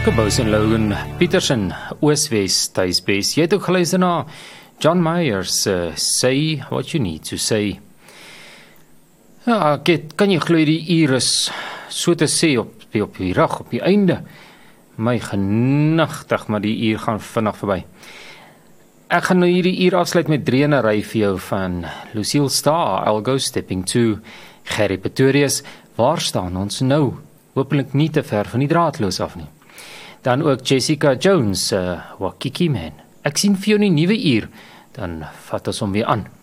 Kobus en Logan Peterson, Ooswes Tuisbes. Jy het ook geluister na John Mayer's Say What You Need to Say. Ja, kan jy glo die uur is so te sê op die rag, op die einde. My genigtig, maar die uur gaan vinnig verby. Ek gaan nou hierdie uur afsluit met 3 in 'n ry vir jou van Lucille Starr, I'll Go Stepping To, Gerry Pretorius, Waar staan ons nou? Hoopelik nie te ver van die draadloos af nie. Dan ook Jessica Jones, Wakiki Man. Ek sien vir jou in die nuwe uur, dan vat ons hom weer aan.